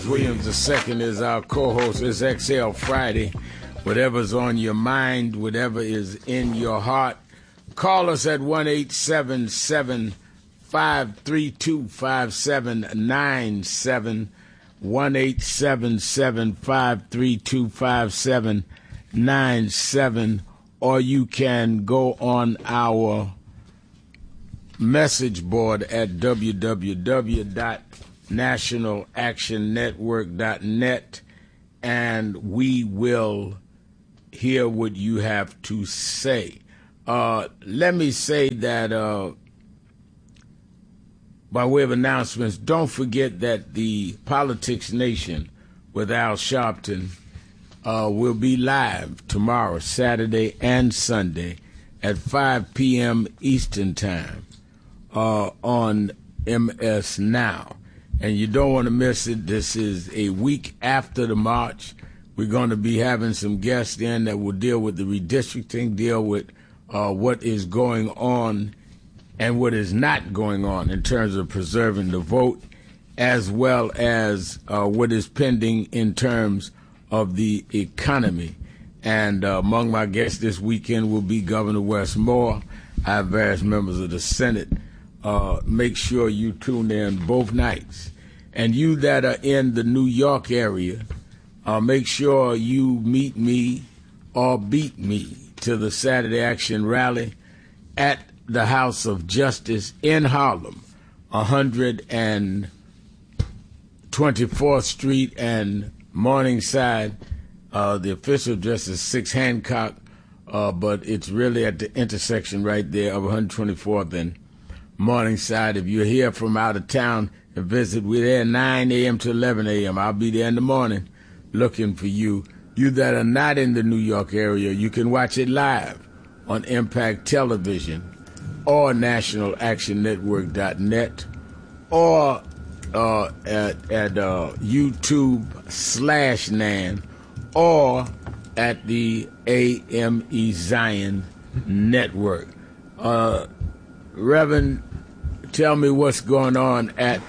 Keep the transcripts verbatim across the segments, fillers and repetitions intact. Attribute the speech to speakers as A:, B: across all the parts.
A: Williams the second is our co-host. It's X L Friday. Whatever's on your mind, whatever is in your heart, call us at one eight seven seven, five three two, five seven nine seven, one eight seven seven, five three two, five seven nine seven, or you can go on our message board at w w w dot national action network dot net, and we will hear what you have to say. Uh, let me say that uh, by way of announcements, don't forget that the Politics Nation with Al Sharpton uh, will be live tomorrow, Saturday and Sunday at five p.m. Eastern Time uh, on M S Now. And you don't want to miss it. This is a week after the march. We're going to be having some guests in that will deal with the redistricting, deal with uh, what is going on and what is not going on in terms of preserving the vote, as well as uh, what is pending in terms of the economy. And uh, among my guests this weekend will be Governor Wes Moore. I have various members of the Senate. Uh, make sure you tune in both nights. And you that are in the New York area, uh, make sure you meet me or beat me to the Saturday Action Rally at the House of Justice in Harlem, one hundred twenty-fourth Street and Morningside. Uh, the official address is six Hancock, uh, but it's really at the intersection right there of one hundred twenty-fourth and Morningside. If you're here from out of town and visit, we're there nine a.m. to eleven a.m. I'll be there in the morning looking for you. You that are not in the New York area, you can watch it live on Impact Television or national action network dot net or uh, at, at uh, YouTube slash Nan or at the A M E Zion Network. Uh, Reverend, tell me what's going on at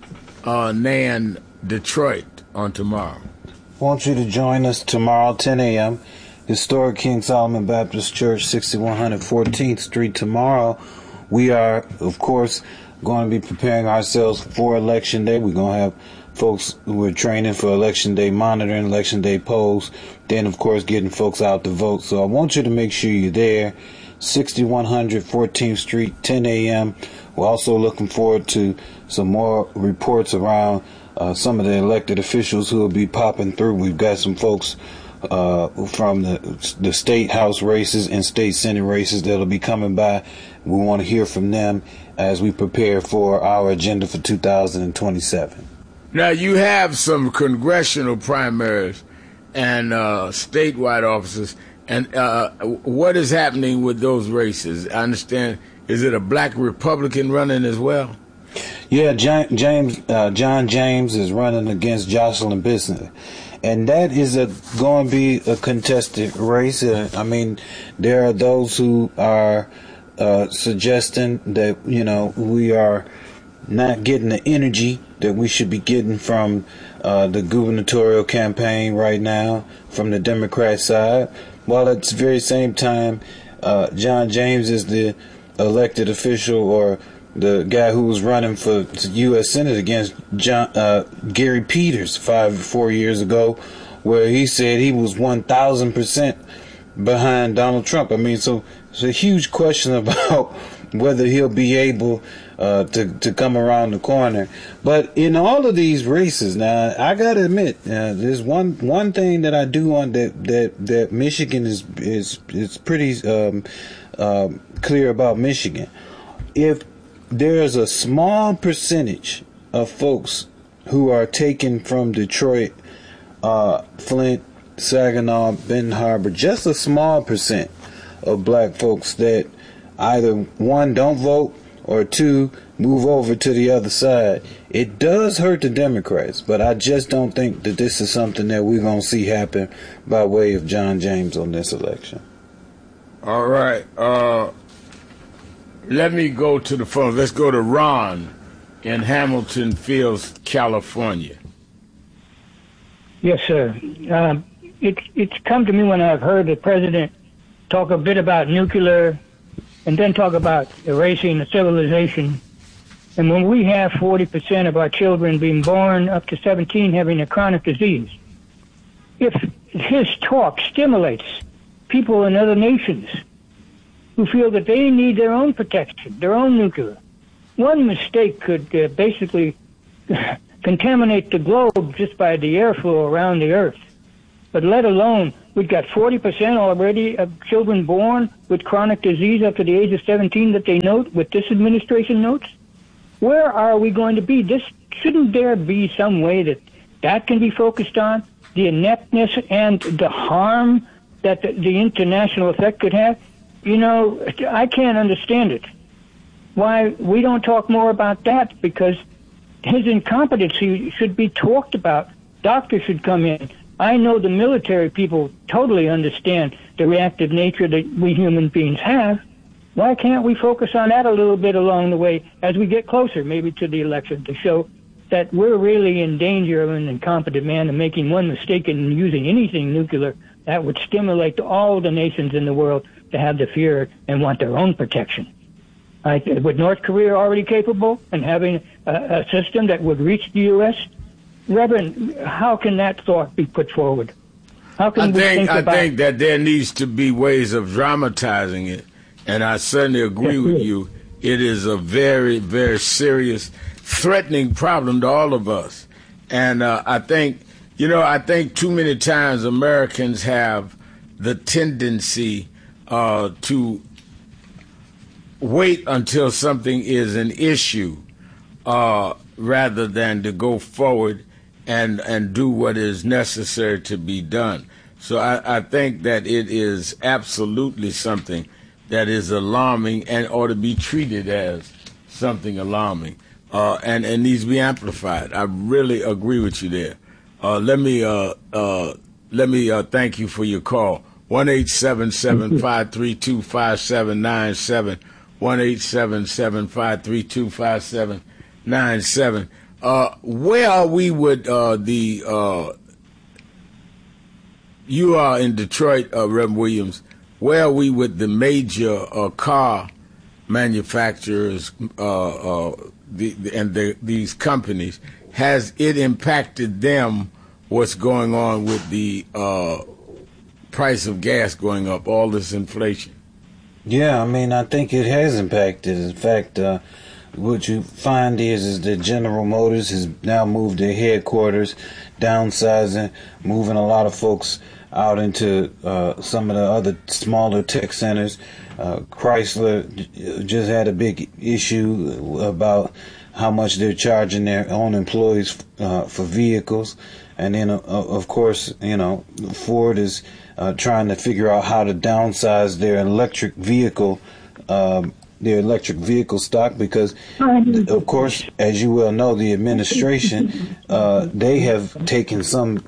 A: uh, Nan Detroit on tomorrow.
B: I want you to join us tomorrow, ten a.m., Historic King Solomon Baptist Church, sixty-one fourteenth Street. Tomorrow, we are, of course, going to be preparing ourselves for Election Day. We're going to have folks who are training for Election Day monitoring, Election Day polls, then, of course, getting folks out to vote. So I want you to make sure you're there, sixty-one fourteenth Street, ten a.m. We're also looking forward to some more reports around uh, some of the elected officials who will be popping through. We've got some folks uh, from the, the state house races and state senate races that'll be coming by. We want to hear from them as we prepare for our agenda for two thousand twenty-seven.
A: Now, you have some congressional primaries and uh, statewide offices. And uh, what is happening with those races? I understand, is it a black Republican running as well?
B: Yeah, John, James, uh, John James is running against Jocelyn Bisson. And that is a, going to be a contested race. Uh, I mean, there are those who are uh, suggesting that, you know, we are not getting the energy that we should be getting from uh, the gubernatorial campaign right now from the Democrat side. While at the very same time, uh, John James is the elected official or the guy who was running for U S Senate against John, uh, Gary Peters five, four years ago, where he said he was one thousand percent behind Donald Trump. I mean, so it's a huge question about whether he'll be able uh, to, to come around the corner. But in all of these races, now, I got to admit, uh, there's one one thing that I do on that, that, that Michigan is, is, is pretty um, uh, clear about Michigan. If there's a small percentage of folks who are taken from Detroit, uh, Flint, Saginaw, Benton Harbor, just a small percent of black folks that either, one, don't vote, or two, move over to the other side. It does hurt the Democrats, but I just don't think that this is something that we're going to see happen by way of John James on this election.
A: All right. Uh, let me go to the phone. Let's go to Ron in Hamilton Fields, California.
C: Yes, sir. Um, it, it's come to me when I've heard the president talk a bit about nuclear and then talk about erasing the civilization. And when we have forty percent of our children being born up to seventeen having a chronic disease, if his talk stimulates people in other nations who feel that they need their own protection, their own nuclear, one mistake could uh, basically contaminate the globe just by the airflow around the earth. But let alone, we've got forty percent already of children born with chronic disease up to the age of seventeen that they note, with this administration notes. Where are we going to be? This, shouldn't there be some way that that can be focused on? The ineptness and the harm that the, the international effect could have? You know, I can't understand it. Why we don't talk more about that, because his incompetency should be talked about. Doctors should come in. I know the military people totally understand the reactive nature that we human beings have. Why can't we focus on that a little bit along the way as we get closer, maybe to the election, to show that we're really in danger of an incompetent man and making one mistake in using anything nuclear that would stimulate all the nations in the world to have the fear and want their own protection. I, with North Korea already capable and having a, a system that would reach the U S, Reverend, how can that thought be put forward? How can
A: I
C: we
A: think,
C: think
A: I
C: about
A: think that there needs to be ways of dramatizing it, and I certainly agree
C: yes,
A: with
C: yes.
A: you. It is a very, very serious, threatening problem to all of us. And uh, I think, you know, I think too many times Americans have the tendency uh, to wait until something is an issue uh, rather than to go forward and, and do what is necessary to be done. So I, I think that it is absolutely something that is alarming and ought to be treated as something alarming, uh, and, and needs to be amplified. I really agree with you there. Uh, let me uh, uh, let me uh, thank you for your call. one eight seven seven, five three two, five seven nine seven. one eight seven seven, five three two, five seven nine seven. Uh, where are we with uh, the? Uh, you are in Detroit, uh, Reverend Williams. Where are we with the major uh, car manufacturers uh, uh, the, the, and the, these companies? Has it impacted them? What's going on with the uh, price of gas going up? All this inflation.
B: Yeah, I mean, I think it has impacted. In fact, uh, what you find is is that General Motors has now moved their headquarters, downsizing, moving a lot of folks out into uh, some of the other smaller tech centers. Uh, Chrysler just had a big issue about how much they're charging their own employees uh, for vehicles. And then, uh, of course, you know, Ford is uh, trying to figure out how to downsize their electric vehicle um, their electric vehicle stock, because, of course, as you well know, the administration, uh, they have taken some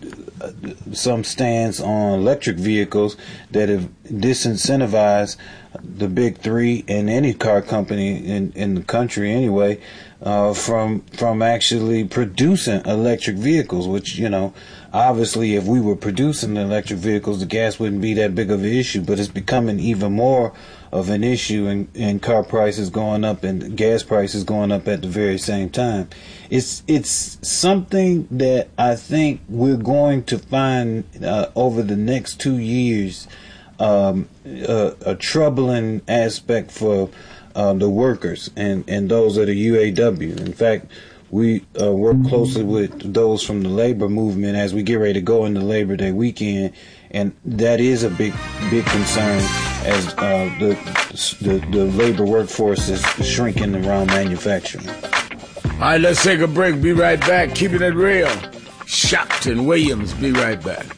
B: some stance on electric vehicles that have disincentivized the big three and any car company in, in the country anyway uh, from from actually producing electric vehicles, which, you know, obviously if we were producing electric vehicles, the gas wouldn't be that big of an issue, but it's becoming even more of an issue, and, and car prices going up and gas prices going up at the very same time. It's it's something that I think we're going to find uh, over the next two years um, a, a troubling aspect for uh, the workers and, and those of the U A W. In fact, we uh, work closely with those from the labor movement as we get ready to go into Labor Day weekend, and that is a big, big concern as uh, the, the the labor workforce is shrinking around manufacturing.
A: All right, let's take a break. Be right back. Keeping it real. Shopton Williams. Be right back.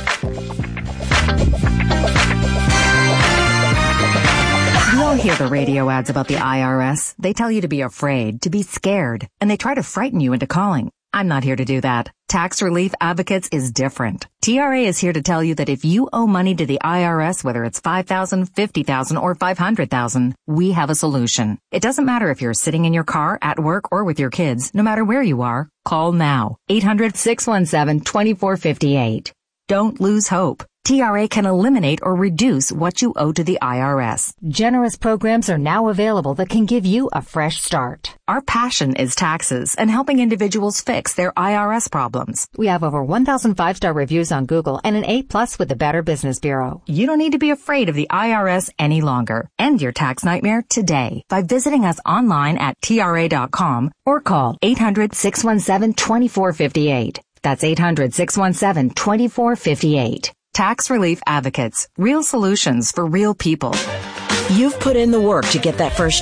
D: We all hear the radio ads about the I R S. They tell you to be afraid, to be scared, and they try to frighten you into calling. I'm not here to do that. Tax Relief Advocates is different. T R A is here to tell you that if you owe money to the I R S, whether it's five thousand dollars, fifty thousand dollars, or five hundred thousand dollars, we have a solution. It doesn't matter if you're sitting in your car, at work, or with your kids. No matter where you are, Call now. eight hundred, six one seven, two four five eight. Don't lose hope. T R A can eliminate or reduce what you owe to the I R S.
E: Generous programs are now available that can give you a fresh start.
D: Our passion is taxes and helping individuals fix their I R S problems.
E: We have over one thousand five-star reviews on Google and an A plus with the Better Business Bureau.
D: You don't need to be afraid of the I R S any longer. End your tax nightmare today by visiting us online at T R A dot com or call eight hundred, six one seven, two four five eight. That's eight hundred, six one seven, two four five eight. Tax Relief Advocates. Real solutions for real people.
F: You've put in the work to get that first